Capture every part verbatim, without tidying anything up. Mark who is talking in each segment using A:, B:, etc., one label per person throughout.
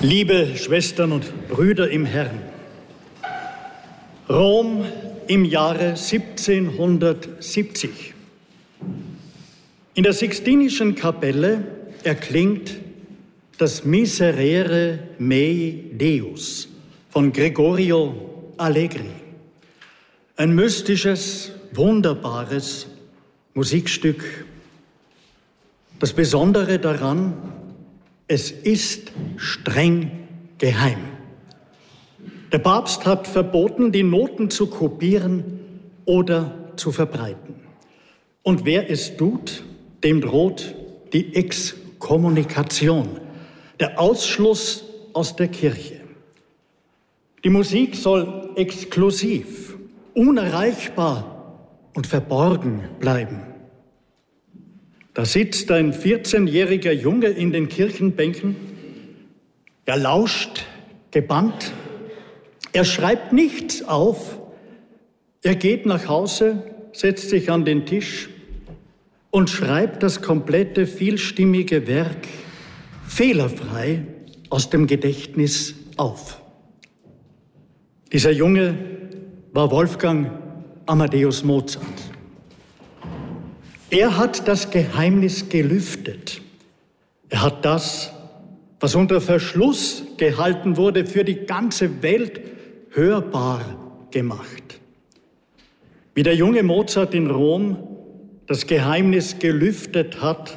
A: Liebe Schwestern und Brüder im Herrn, Rom im Jahre siebzehnhundertsiebzig. In der Sixtinischen Kapelle erklingt das Miserere Mei Deus von Gregorio Allegri. Ein mystisches, wunderbares Musikstück. Das Besondere daran: Es ist streng geheim. Der Papst hat verboten, die Noten zu kopieren oder zu verbreiten. Und wer es tut, dem droht die Exkommunikation, der Ausschluss aus der Kirche. Die Musik soll exklusiv, unerreichbar und verborgen bleiben. Da sitzt ein vierzehnjähriger Junge in den Kirchenbänken. Er lauscht gebannt. Er schreibt nichts auf. Er geht nach Hause, setzt sich an den Tisch und schreibt das komplette vielstimmige Werk fehlerfrei aus dem Gedächtnis auf. Dieser Junge war Wolfgang Amadeus Mozart. Er hat das Geheimnis gelüftet. Er hat das, was unter Verschluss gehalten wurde, für die ganze Welt hörbar gemacht. Wie der junge Mozart in Rom das Geheimnis gelüftet hat,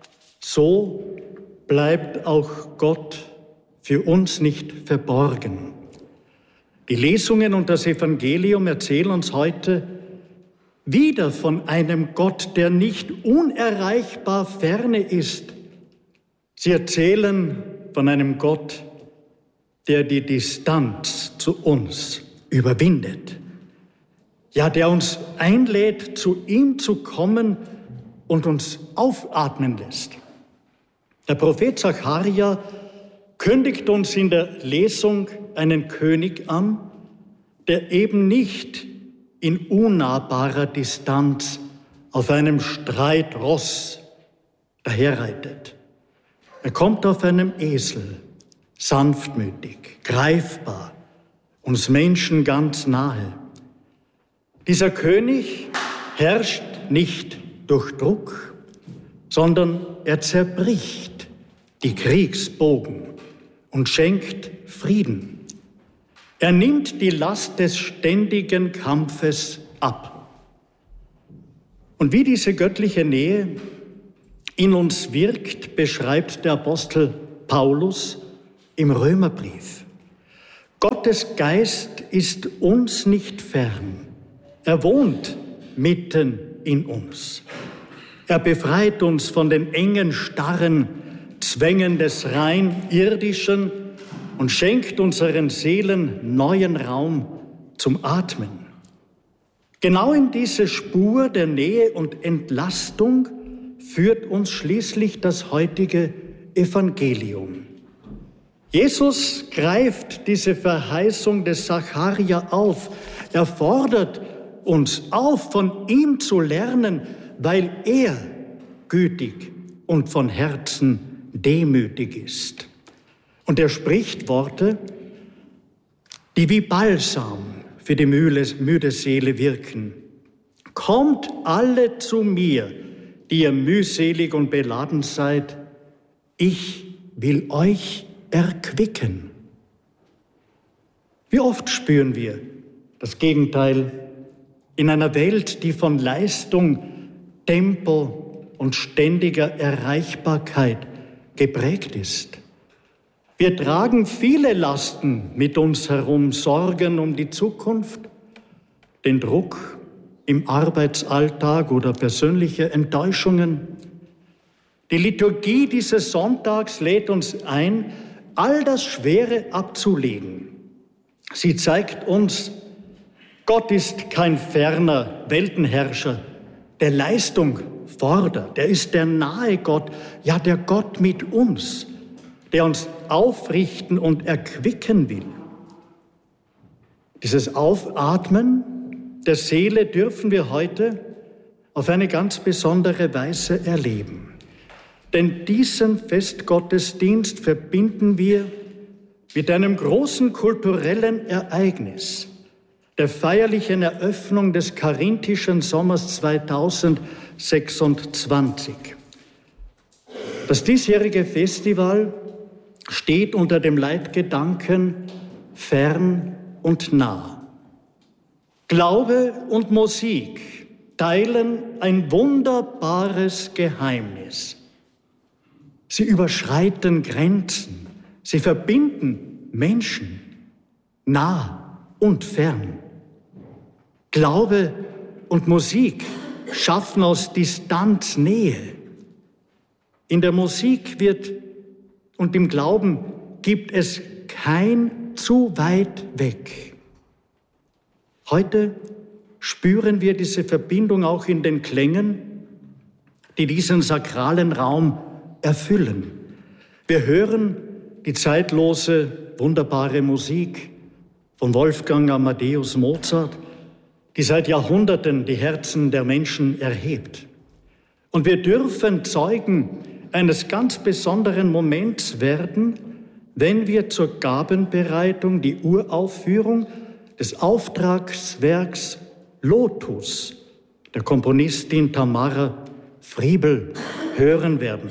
A: so bleibt auch Gott für uns nicht verborgen. Die Lesungen und das Evangelium erzählen uns heute wieder von einem Gott, der nicht unerreichbar ferne ist. Sie erzählen von einem Gott, der die Distanz zu uns überwindet. Ja, der uns einlädt, zu ihm zu kommen und uns aufatmen lässt. Der Prophet Zacharia kündigt uns in der Lesung einen König an, der eben nicht in unnahbarer Distanz auf einem Streitross daherreitet. Er kommt auf einem Esel, sanftmütig, greifbar, uns Menschen ganz nahe. Dieser König herrscht nicht durch Druck, sondern er zerbricht die Kriegsbogen und schenkt Frieden. Er nimmt die Last des ständigen Kampfes ab. Und wie diese göttliche Nähe in uns wirkt, beschreibt der Apostel Paulus im Römerbrief. Gottes Geist ist uns nicht fern. Er wohnt mitten in uns. Er befreit uns von den engen, starren Zwängen des rein irdischen und schenkt unseren Seelen neuen Raum zum Atmen. Genau in diese Spur der Nähe und Entlastung führt uns schließlich das heutige Evangelium. Jesus greift diese Verheißung des Zacharia auf. Er fordert uns auf, von ihm zu lernen, weil er gütig und von Herzen demütig ist. Und er spricht Worte, die wie Balsam für die müde Seele wirken. Kommt alle zu mir, die ihr mühselig und beladen seid. Ich will euch erquicken. Wie oft spüren wir das Gegenteil in einer Welt, die von Leistung, Tempo und ständiger Erreichbarkeit geprägt ist. Wir tragen viele Lasten mit uns herum, Sorgen um die Zukunft, den Druck im Arbeitsalltag oder persönliche Enttäuschungen. Die Liturgie dieses Sonntags lädt uns ein, all das Schwere abzulegen. Sie zeigt uns, Gott ist kein ferner Weltenherrscher, der Leistung fordert. Er ist der nahe Gott, ja der Gott mit uns, der uns aufrichten und erquicken will. Dieses Aufatmen der Seele dürfen wir heute auf eine ganz besondere Weise erleben. Denn diesen Festgottesdienst verbinden wir mit einem großen kulturellen Ereignis, der feierlichen Eröffnung des Karinthischen Sommers zweitausendsechsundzwanzig. Das diesjährige Festival steht unter dem Leitgedanken fern und nah. Glaube und Musik teilen ein wunderbares Geheimnis. Sie überschreiten Grenzen, sie verbinden Menschen, nah und fern. Glaube und Musik schaffen aus Distanz Nähe. In der Musik wird und im Glauben gibt es kein zu weit weg. Heute spüren wir diese Verbindung auch in den Klängen, die diesen sakralen Raum erfüllen. Wir hören die zeitlose, wunderbare Musik von Wolfgang Amadeus Mozart, die seit Jahrhunderten die Herzen der Menschen erhebt. Und wir dürfen Zeugen eines ganz besonderen Moments werden, wenn wir zur Gabenbereitung die Uraufführung des Auftragswerks Lotus der Komponistin Tamara Friebel hören werden.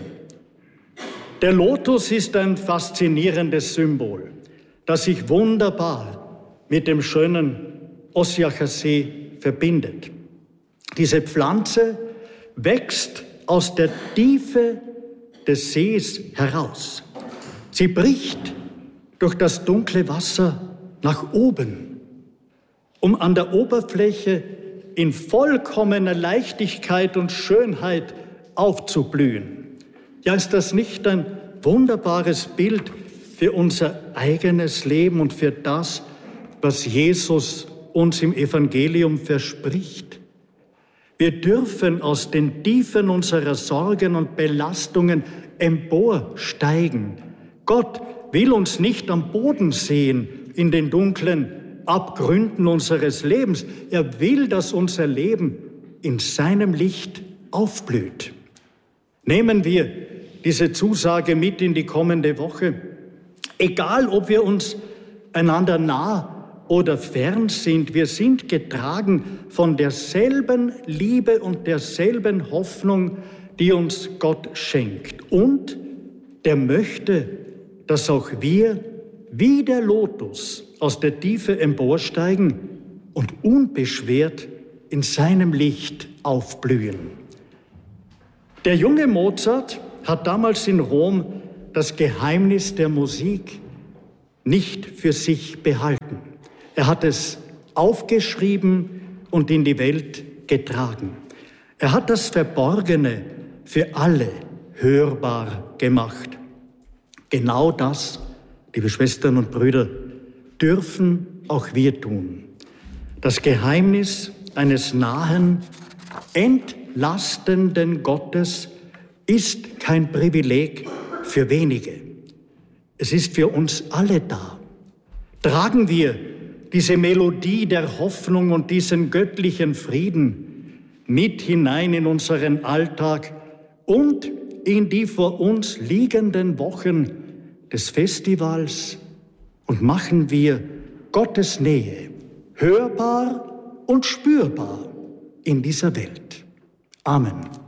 A: Der Lotus ist ein faszinierendes Symbol, das sich wunderbar mit dem schönen Ossiacher See verbindet. Diese Pflanze wächst aus der Tiefe des Sees heraus. Sie bricht durch das dunkle Wasser nach oben, um an der Oberfläche in vollkommener Leichtigkeit und Schönheit aufzublühen. Ja, ist das nicht ein wunderbares Bild für unser eigenes Leben und für das, was Jesus uns im Evangelium verspricht? Wir dürfen aus den Tiefen unserer Sorgen und Belastungen emporsteigen. Gott will uns nicht am Boden sehen, in den dunklen Abgründen unseres Lebens. Er will, dass unser Leben in seinem Licht aufblüht. Nehmen wir diese Zusage mit in die kommende Woche. Egal, ob wir uns einander nah oder fern sind, wir sind getragen von derselben Liebe und derselben Hoffnung, die uns Gott schenkt. Und der möchte, dass auch wir wie der Lotus aus der Tiefe emporsteigen und unbeschwert in seinem Licht aufblühen. Der junge Mozart hat damals in Rom das Geheimnis der Musik nicht für sich behalten. Er hat es aufgeschrieben und in die Welt getragen. Er hat das Verborgene für alle hörbar gemacht. Genau das, liebe Schwestern und Brüder, dürfen auch wir tun. Das Geheimnis eines nahen, entlastenden Gottes ist kein Privileg für wenige. Es ist für uns alle da. Tragen wir diese Melodie der Hoffnung und diesen göttlichen Frieden mit hinein in unseren Alltag und in die vor uns liegenden Wochen des Festivals und machen wir Gottes Nähe hörbar und spürbar in dieser Welt. Amen.